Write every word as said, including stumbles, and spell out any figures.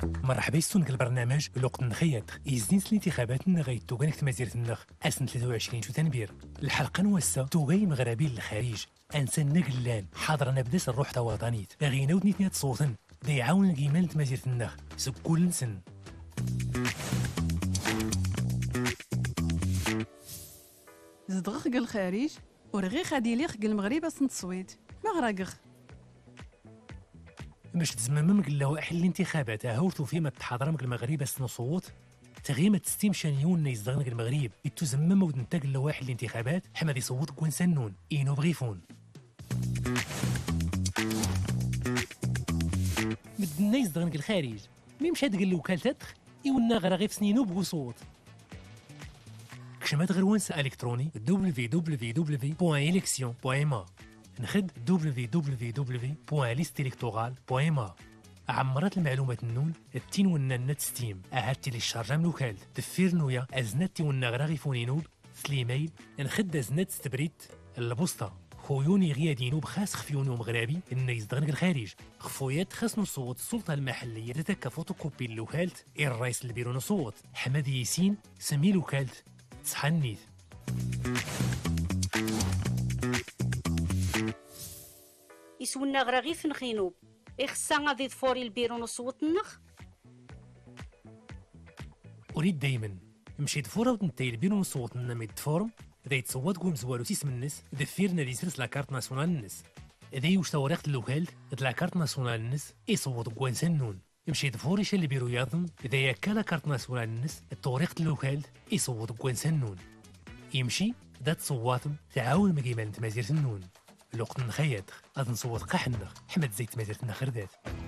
مرحبا يستونك البرنامج الوقت نخيط يزين الانتخابات غاية توغانك تمازيرة النخ أسن ثلاثة وعشرين شو تنبير الحلقة نوسا توغاي مغربي للخارج أنسان نقلان حاضرنا بداس الروح توطنيت غينا ودنيتنا تصوتن دا يعاون القيمان تمازيرة النخ سكول نسن زدغخ الخارج ورغي خادي ليخ المغرب أسن تصويت ما غراقخ باش تزمم مقلا احل الانتخابات هاورتو فيما تحاضر مق المغرب اسنو صوت تغيمة ستيم شانيون يزدغن المغرب يتزمم ود نتاق لواحد الانتخابات حمد يصوت كون سنون اينو بغيفون بدنا يزدغن الخارج مي مشى دق الوكالة تدخ يولنا غير غير سنينو بوصوت كشمات غير وانسا الكتروني دبليو دبليو دبليو بوان إليكسيون بوان ما نخد دبليو دبليو دبليو بوان ليست إلكتورال بوان ما عمرت المعلومات النون التين ونا النت ستيم اهاتي للشارجة من وكالة دفير نويا ازنتي ونا غراغي فونينوب سليميل نخد ازنت ستبريت البوسطة خويوني غيادينو بخاس خفيونو مغربي إن يزدغنك الخارج خفويات خاص نصوت السلطة المحلية تتكا فوتوكوبي الوكالة الرئيس اللي بيرو نصوت حماد ياسين سمي الوكالة تصحنيت يسولنا غراغي في نخينوب إخسا غادي تفوري البيرو نصوت النخ أريد دايما مشي دفورة ونتاي البيرو نصوت لنا ميد فورم إذا يتصوت قوم زوالو تيسم الناس دفيرنا دي سرس لاكارت ناسيونال الناس إذا يوش توريقة اللوكال لاكارت ناسيونال الناس يصوت قوان سنون مشي دفوري شا اللي بيرو ياضن إذا يكا لاكارت ناسيونال الناس التوريقة اللوكال يصوت قوان سنون يمشي دا تصواتم تعاون مقيمان تمازير سنون الوقت نخيط غادي نصوت قاح النخ حمد زيت تمازير النخر ذات